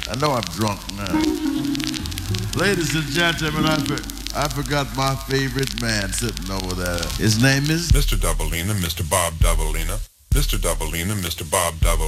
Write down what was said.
I know I'm drunk now. Ladies and gentlemen, I forgot my favorite man sitting over there. His name is Mr. Doubleina, Mr. Bob Doubleina, Mr. Doubleina, Mr. Bob Doubleina.